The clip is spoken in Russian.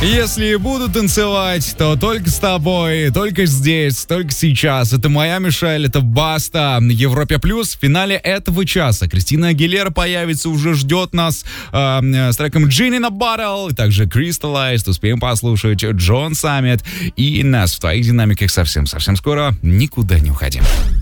Если буду танцевать, то только с тобой, только здесь, только сейчас. Это моя Мишель, это Баста. На Европе Плюс в финале этого часа Кристина Агилера появится, уже ждет нас с треком Gin in a Bottle, также Crystallized. Успеем послушать Джон Саммит и нас в твоих динамиках совсем скоро. Никуда не уходим.